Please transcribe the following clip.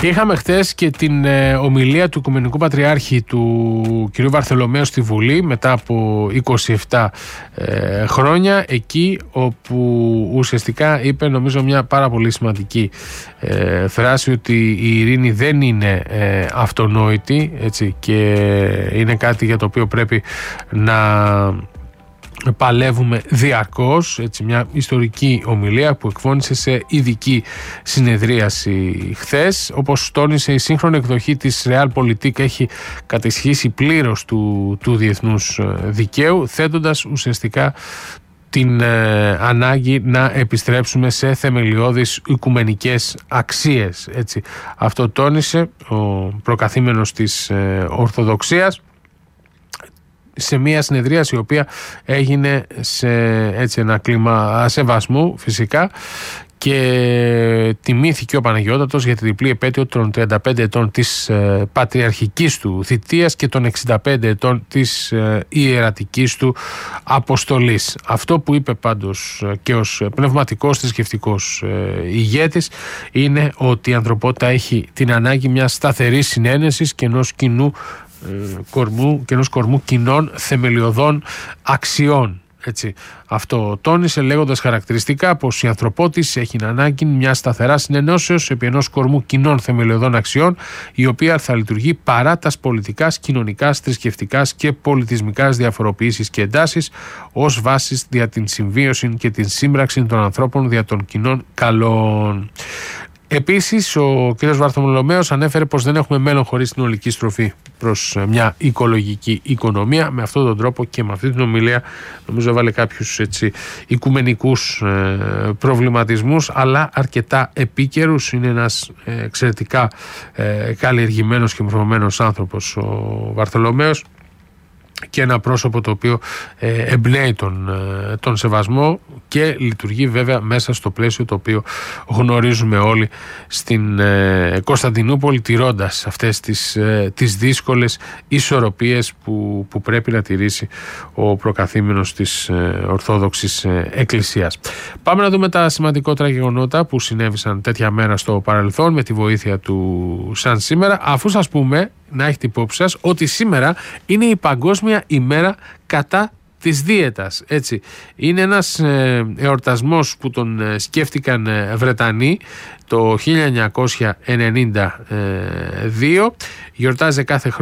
Και είχαμε χθες και την ομιλία του Οικουμενικού Πατριάρχη του κ. Βαρθολομαίου στη Βουλή μετά από 27 χρόνια, εκεί όπου ουσιαστικά είπε, νομίζω, μια πάρα πολύ σημαντική φράση, ότι η ειρήνη δεν είναι αυτονόητη, έτσι, και είναι κάτι για το οποίο πρέπει να παλεύουμε διαρκώς. Έτσι, μια ιστορική ομιλία που εκφώνησε σε ειδική συνεδρίαση χθες. Όπως τόνισε, η σύγχρονη εκδοχή της Realpolitik έχει κατησχίσει πλήρως του διεθνούς δικαίου, θέτοντας ουσιαστικά την ανάγκη να επιστρέψουμε σε θεμελιώδεις οικουμενικές αξίες. Έτσι, αυτό τόνισε ο προκαθήμενος της Ορθοδοξίας σε μια συνεδρίαση η οποία έγινε σε ένα κλίμα σεβασμού φυσικά, και τιμήθηκε ο Παναγιώτατος για τη διπλή επέτειο των 35 ετών της πατριαρχικής του θητείας και των 65 ετών της ιερατικής του αποστολής. Αυτό που είπε πάντως και ως πνευματικός θρησκευτικός ηγέτης είναι ότι η ανθρωπότητα έχει την ανάγκη μιας σταθερής συνένεσης και ενός κορμού κοινών θεμελιωδών αξιών. Έτσι, αυτό τόνισε, λέγοντας χαρακτηριστικά πως η ανθρωπότης έχει ανάγκη μια σταθερά συνενώσεως επί ενός κορμού κοινών θεμελιωδών αξιών, η οποία θα λειτουργεί παρά τας πολιτικάς, κοινωνικάς, θρησκευτικάς και πολιτισμικάς διαφοροποιήσεις και εντάσεις, ως βάσεις δια την συμβίωση και την σύμπραξη των ανθρώπων δια των κοινών καλών. Επίσης, ο κ. Βαρθολομαίος ανέφερε πως δεν έχουμε μέλλον χωρίς την ολική στροφή προς μια οικολογική οικονομία. Με αυτόν τον τρόπο και με αυτή την ομιλία, νομίζω, έβαλε κάποιους οικουμενικούς προβληματισμούς, αλλά αρκετά επίκαιρους. Είναι ένας εξαιρετικά καλλιεργημένος και μορφωμένος άνθρωπος ο Βαρθολομαίος, και ένα πρόσωπο το οποίο εμπνέει τον σεβασμό και λειτουργεί βέβαια μέσα στο πλαίσιο το οποίο γνωρίζουμε όλοι στην Κωνσταντινούπολη, τηρώντας αυτές τις δύσκολες ισορροπίες που πρέπει να τηρήσει ο προκαθήμενος της Ορθόδοξης Εκκλησίας. Πάμε να δούμε τα σημαντικότερα γεγονότα που συνέβησαν τέτοια μέρα στο παρελθόν με τη βοήθεια του σαν σήμερα, αφού σας πούμε, να έχετε υπόψη σας, ότι σήμερα είναι η Παγκόσμια ημέρα κατά της δίαιτας. Έτσι. Είναι ένας εορτασμός που τον σκέφτηκαν Βρετανοί το 1992. Γιορτάζει κάθε χρόνο